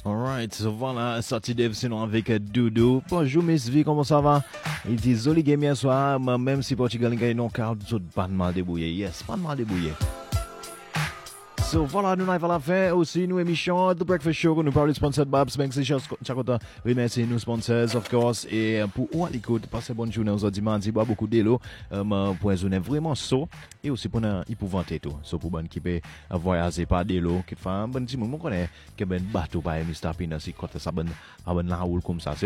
Alright, so voilà, sorti Dave sinon avec Doudou. Bonjour Miss V, comment ça va? Il dit Zoli game hier soir, même si Portugal gagne non car tout pas de mal débrouillé. Yes, pas de mal débrouillé. So voilà, nous avons la fin aussi, nous émission The Breakfast Show, nous parlons sponsored by Banks et Chakota. Remercie nos sponsors, of course, et pour ou à l'écoute, passez bonne journée aujourd'hui, mardi, boire beaucoup d'eau, pour une journée vraiment chaud, et aussi pour épouvanter tout. So pour bonne qui peut voyager par de l'eau, qui fait un bon petit moment qu'on est, qui est un bateau par Mr. Pina, si côté ça bonne la roule comme ça.